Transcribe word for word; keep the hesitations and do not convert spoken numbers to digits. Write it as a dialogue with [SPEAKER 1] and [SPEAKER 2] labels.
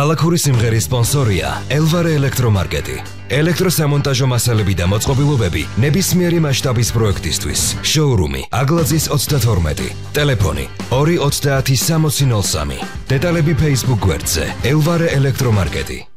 [SPEAKER 1] ქალაქური სიმღერის სპონსორია ელვარე ელექტრომარკეტი. ელექტროსამონტაჟო მასალები და მოწყობილობები ნებისმიერი მასშტაბის პროექტისთვის. შოურუმი აგლაძის ოცდათორმეტი. ტელეფონი ორი ოცდაათი სამოცი ნოლ სამი. დეტალები Facebook გვერდზე ელვარე ელექტრომარკეტი.